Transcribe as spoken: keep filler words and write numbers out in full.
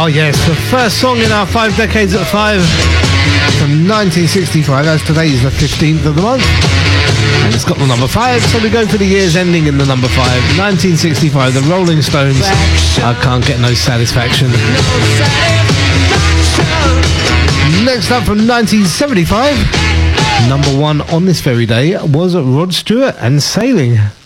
Oh yes, the first song in our five decades at five from nineteen sixty-five, as today is the fifteenth of the month. And it's got the number five, so we go for the years ending in the number five. nineteen sixty-five, the Rolling Stones, I Can't Get No Satisfaction. Next up from nineteen seventy-five, number one on this very day was Rod Stewart and Sailing.